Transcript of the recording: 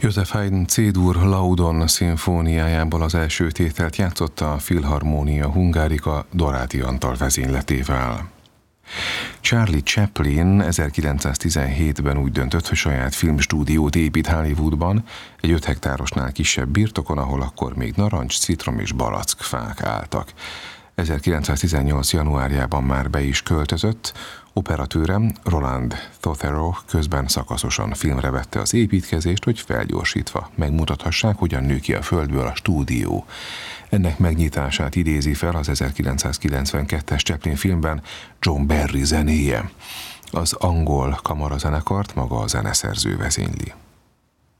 Joseph Haydn C-dur Laudon szimfóniájából az első tételt játszotta a Philharmonia Hungarica Doráti Antal vezényletével. Charlie Chaplin 1917-ben úgy döntött, hogy saját filmstúdiót épít Hollywoodban, egy 5 hektárosnál kisebb birtokon, ahol akkor még narancs, citrom és balackfák álltak. 1918. januárjában már be is költözött, operatőre Roland Thotherow közben szakaszosan filmre vette az építkezést, hogy felgyorsítva megmutathassák, hogyan nő ki a földből a stúdió. Ennek megnyitását idézi fel az 1992-es Chaplin filmben John Barry zenéje. Az angol kamarazenekart maga a zeneszerző vezényli.